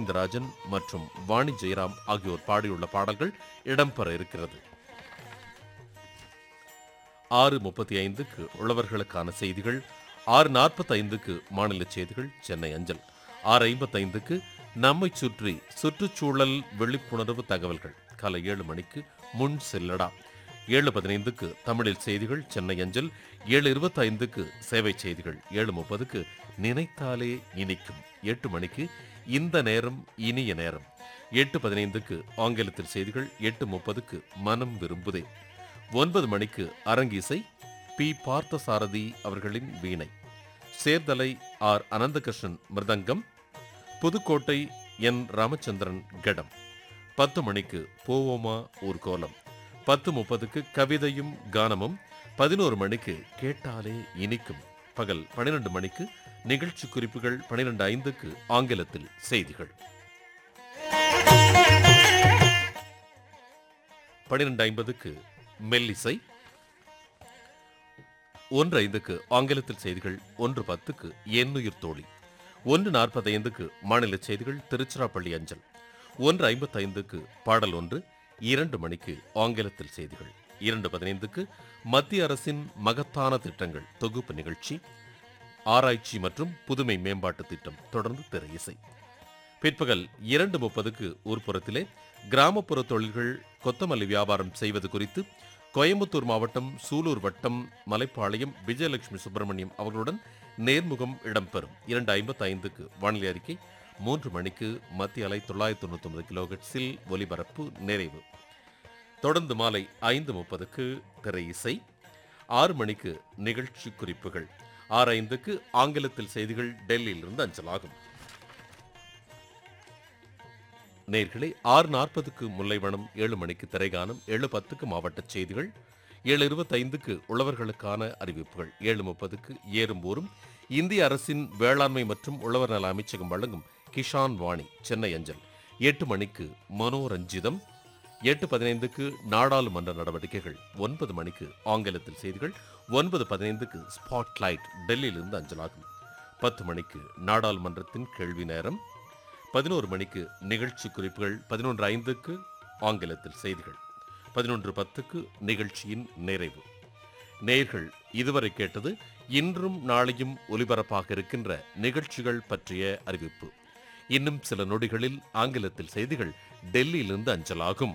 கோவிந்தராஜன் மற்றும் வாணி ஜெயராம் ஆகியோர் பாடியுள்ள பாடல்கள் இடம்பெற இருக்கிறது. 6:35க்கு உழவர்களுக்கான செய்திகள், 6:45க்கு மாநில செய்திகள் சென்னை அஞ்சல், 6:55க்கு நம்மை சுற்றி சுற்றுச்சூழல் விழிப்புணர்வு தகவல்கள், காலை 7 மணிக்கு முன் செல்லடா, 7:15க்கு தமிழில் செய்திகள் சென்னை அஞ்சல், 7:25க்கு சேவை செய்திகள், 7:30க்கு நினைத்தாலே இனிக்கும், 8 மணிக்கு இந்த நேரம் இனிய நேரம், 8:15க்கு ஆங்கிலத்தில் செய்திகள், 8:30க்கு மனம் விரும்புதே, 9 மணிக்கு அரங்கிசை பி. பார்த்தசாரதி அவர்களின் வீணை, சேர்தலை ஆர். அனந்தகிருஷ்ணன் மிருதங்கம், புதுக்கோட்டை என். ராமச்சந்திரன் கடம், 10 மணிக்கு போவோமா ஊர்கோலம், 10:30க்கு கவிதையும் கானமும், 11 மணிக்கு கேட்டாலே இனிக்கும், பகல் 12 மணிக்கு நிகழ்ச்சி குறிப்புகள், 12:05க்கு ஆங்கிலத்தில் செய்திகள். 12:50க்கு மெல்லிசை, 1:05க்கு ஆங்கிலத்தில் செய்திகள், 1:10க்கு என்னுயிர் தோழி, 1:45க்கு மாநில செய்திகள் திருச்சிராப்பள்ளி அஞ்சல், 1:55க்கு பாடல் ஒன்று, 2 மணிக்கு ஆங்கிலத்தில் செய்திகள், 2:15க்கு மத்திய அரசின் மகத்தான திட்டங்கள் தொகுப்பு நிகழ்ச்சி, ஆராய்ச்சி மற்றும் புதுமை மேம்பாட்டு திட்டம், தொடர்ந்து திரை இசை. பிற்பகல் 2:30க்கு ஊர்ப்புறத்திலே கிராமப்புற தொழில்கள் கொத்தமல்லி வியாபாரம் செய்வது குறித்து கோயம்புத்தூர் மாவட்டம் சூலூர் வட்டம் மலைப்பாளையம் விஜயலட்சுமி சுப்பிரமணியம் அவர்களுடன் நேர்முகம் இடம்பெறும். 2:55க்கு வானிலை அறிக்கை, 3 மணிக்கு மத்திய அலை 999 கிலோஹெர்ட்ஸில் ஒலிபரப்பு நிறைவு. தொடர்ந்து மாலை 5:30க்கு திரை இசை, 6 மணிக்கு நிகழ்ச்சி குறிப்புகள், 6:05க்கு ஆங்கிலத்தில் செய்திகள் டெல்லியிலிருந்து அஞ்சலாகும். நேயர்களே, 6:40க்கு முல்லைவனம், 7 மணிக்கு திரைகானம், 7:10க்கு மாவட்ட செய்திகள், 7:25க்கு உழவர்களுக்கான அறிவிப்புகள், 7:30க்கு ஏறும் ஊரும் இந்திய அரசின் வேளாண்மை மற்றும் உழவர் நல அமைச்சகம் வழங்கும் கிஷான் வாணி சென்னை அஞ்சல், 8 மணிக்கு மனோரஞ்சிதம், 8:15க்கு நாடாளுமன்ற நடவடிக்கைகள், 9 மணிக்கு ஆங்கிலத்தில் செய்திகள், 9:15க்கு ஸ்பாட்லைட் டெல்லியிலிருந்து அஞ்சலாகும். 10 மணிக்கு நாடாளுமன்றத்தின் கேள்வி நேரம், 11 மணிக்கு நிகழ்ச்சி குறிப்புகள், 11:05க்கு ஆங்கிலத்தில் செய்திகள், 11:10க்கு நிகழ்ச்சியின் நிறைவு. நேயர்கள் இதுவரை கேட்டது இன்றும் நாளையும் ஒலிபரப்பாக இருக்கின்ற நிகழ்ச்சிகள் பற்றிய அறிவிப்பு. இன்னும் சில நொடிகளில் ஆங்கிலத்தில் செய்திகள் டெல்லியிலிருந்து அஞ்சலாகும்.